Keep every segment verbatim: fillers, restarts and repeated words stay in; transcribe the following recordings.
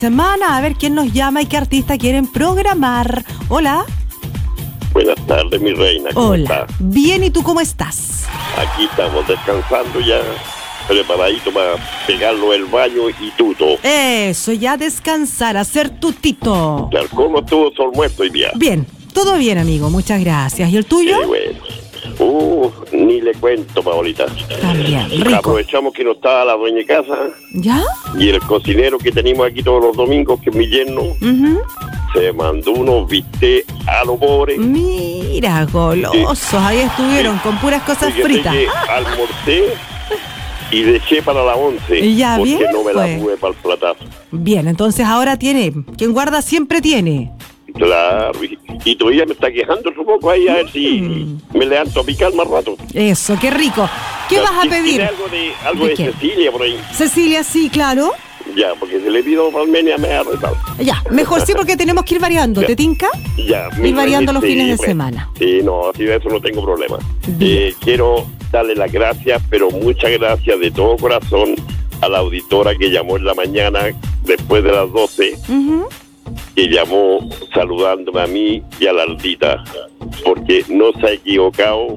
Semana, a ver quién nos llama y qué artista quieren programar. Hola. Buenas tardes, mi reina. ¿Cómo Hola. estás? Bien, ¿y tú cómo estás? Aquí estamos descansando ya, preparadito para pegarlo el baño y tuto. Eso, ya descansar, hacer tutito. Claro, ¿cómo estuvo Sol Muerto hoy día? Bien, todo bien, amigo, muchas gracias. ¿Y el tuyo? Qué bueno. Uh, ni le cuento, Paolita. También, rico. Aprovechamos que no estaba la dueña de casa ¿Ya? y el cocinero que tenemos aquí todos los domingos, que es mi yerno, Uh-huh. se mandó unos bistecs a los pobres. Mira, golosos, ahí estuvieron con puras cosas Fíjate fritas. que almorcé y deché para la once. Ya, porque bien, no me la pues. pude para el platazo. Bien, entonces ahora tiene, quien guarda siempre tiene. Claro, y, y todavía me está quejando un poco ahí a ver si me levanto a picar más rato. Eso, qué rico. ¿Qué Ya, vas a ¿tiene pedir? algo de, algo ¿De de qué? Cecilia por ahí? Cecilia, sí, claro. Ya, porque se le pido Palmenia me ha retado. Ya, mejor sí porque tenemos que ir variando. Ya. ¿Te tinca? Ya, Ir variando los sí, fines de pues, semana. Sí, no, así de eso no tengo problema. Bien. Eh, quiero darle las gracias, pero muchas gracias de todo corazón a la auditora que llamó en la mañana después de las doce. Ujú. Que llamó saludándome a mí y a la Aldita, porque no se ha equivocado.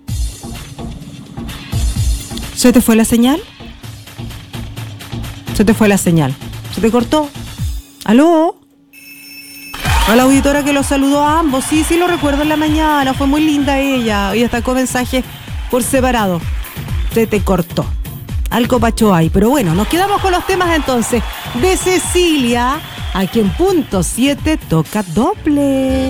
¿Se te fue la señal? Se te fue la señal. ¿Se te cortó? ¿Aló? A la auditora que los saludó a ambos. Sí, sí lo recuerdo en la mañana. Fue muy linda ella. Y hasta con mensajes por separado. Se te cortó. Algo pacho hay. Pero bueno, nos quedamos con los temas entonces de Cecilia. Aquí en punto siete toca doble.